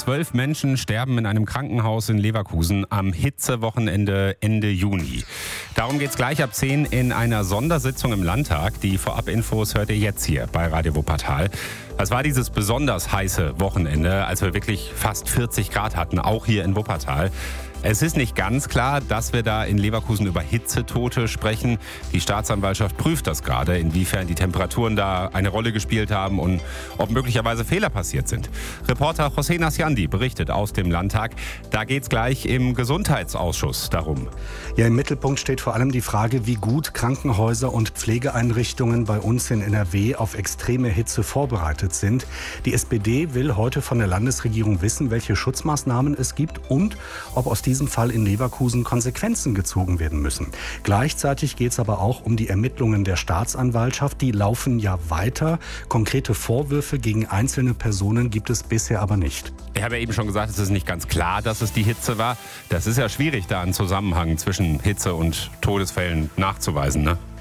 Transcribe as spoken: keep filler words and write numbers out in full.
Zwölf Menschen sterben in einem Krankenhaus in Leverkusen am Hitzewochenende Ende Juni. Darum geht's gleich ab zehn in einer Sondersitzung im Landtag. Die Vorab-Infos hört ihr jetzt hier bei Radio Wuppertal. Es war dieses besonders heiße Wochenende, als wir wirklich fast vierzig Grad hatten, auch hier in Wuppertal. Es ist nicht ganz klar, dass wir da in Leverkusen über Hitzetote sprechen. Die Staatsanwaltschaft prüft das gerade, inwiefern die Temperaturen da eine Rolle gespielt haben und ob möglicherweise Fehler passiert sind. Reporter José Nasciandi berichtet aus dem Landtag. Da geht's gleich im Gesundheitsausschuss darum. Ja, im Mittelpunkt steht vor allem die Frage, wie gut Krankenhäuser und Pflegeeinrichtungen bei uns in N R W auf extreme Hitze vorbereitet sind. Die S P D will heute von der Landesregierung wissen, welche Schutzmaßnahmen es gibt und ob aus diesem Fall in Leverkusen Konsequenzen gezogen werden müssen. Gleichzeitig geht es aber auch um die Ermittlungen der Staatsanwaltschaft. Die laufen ja weiter. Konkrete Vorwürfe gegen einzelne Personen gibt es bisher aber nicht. Ich habe ja eben schon gesagt, es ist nicht ganz klar, dass es die Hitze war. Das ist ja schwierig, da einen Zusammenhang zwischen Hitze und Todesfällen nachzuweisen, ne?